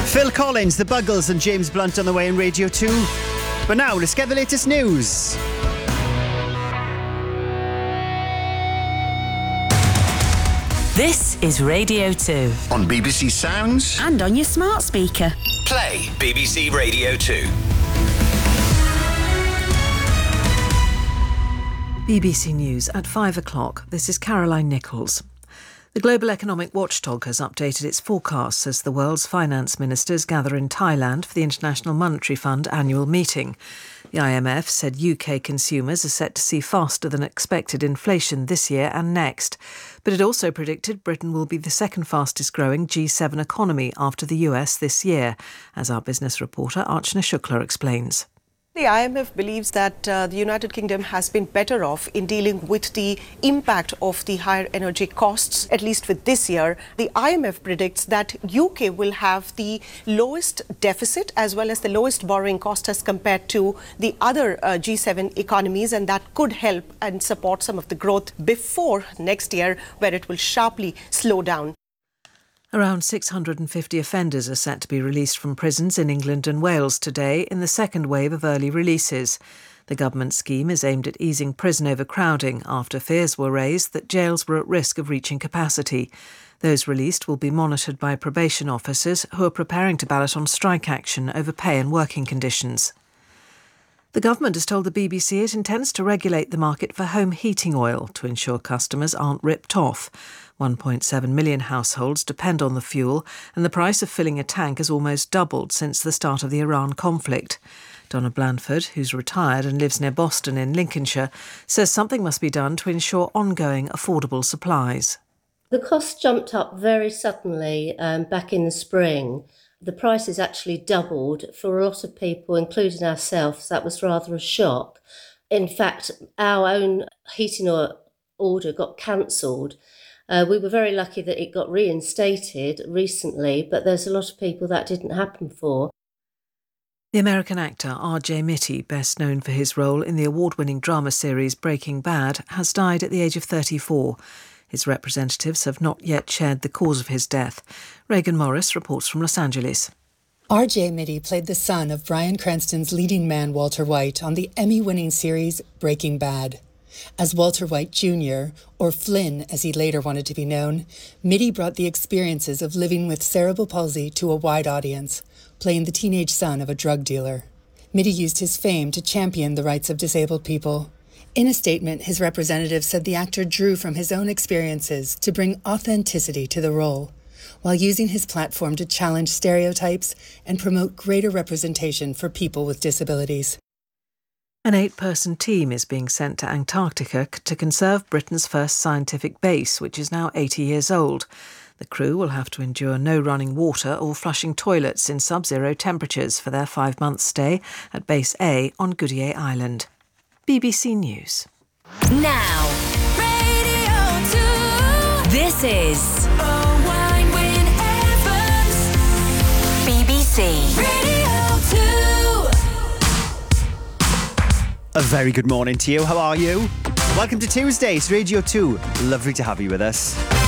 Phil Collins, The Buggles and James Blunt on the way in Radio 2. But now, let's get the latest news. This is Radio 2. On BBC Sounds. And on your smart speaker. Play BBC Radio 2. BBC News at 5 o'clock. This is Caroline Nichols. The Global Economic Watchdog has updated its forecasts as the world's finance ministers gather in Thailand for the International Monetary Fund annual meeting. The IMF said UK consumers are set to see faster than expected inflation this year and next. But it also predicted Britain will be the second fastest growing G7 economy after the US this year, as our business reporter Archana Shukla explains. The IMF believes that the United Kingdom has been better off in dealing with the impact of the higher energy costs, at least with this year. The IMF predicts that UK will have the lowest deficit as well as the lowest borrowing cost as compared to the other G7 economies, and that could help and support some of the growth before next year, where it will sharply slow down. Around 650 offenders are set to be released from prisons in England and Wales today in the second wave of early releases. The government scheme is aimed at easing prison overcrowding after fears were raised that jails were at risk of reaching capacity. Those released will be monitored by probation officers who are preparing to ballot on strike action over pay and working conditions. The government has told the BBC it intends to regulate the market for home heating oil to ensure customers aren't ripped off. 1.7 million households depend on the fuel, and the price of filling a tank has almost doubled since the start of the Iran conflict. Donna Blandford, who's retired and lives near Boston in Lincolnshire, says something must be done to ensure ongoing affordable supplies. The cost jumped up very suddenly back in the spring. The prices actually doubled for a lot of people, including ourselves. That was rather a shock. In fact, our own heating oil order got cancelled. We were very lucky that it got reinstated recently, but there's a lot of people that didn't happen for. The American actor R.J. Mitte, best known for his role in the award-winning drama series Breaking Bad, has died at the age of 34. His representatives have not yet shared the cause of his death. Reagan Morris reports from Los Angeles. R.J. Mitte played the son of Bryan Cranston's leading man Walter White on the Emmy-winning series Breaking Bad. As Walter White Jr., or Flynn as he later wanted to be known, Mitte brought the experiences of living with cerebral palsy to a wide audience, playing the teenage son of a drug dealer. Mitte used his fame to champion the rights of disabled people. In a statement, his representative said the actor drew from his own experiences to bring authenticity to the role, while using his platform to challenge stereotypes and promote greater representation for people with disabilities. An 8-person team is being sent to Antarctica to conserve Britain's first scientific base, which is now 80 years old. The crew will have to endure no running water or flushing toilets in sub-zero temperatures for their 5-month stay at Base A on Goodyear Island. BBC News. Now, Radio 2. This is Owain Wyn Evans, BBC Radio 2. A very good morning to you. How are you? Welcome to Tuesday's Radio 2. Lovely to have you with us.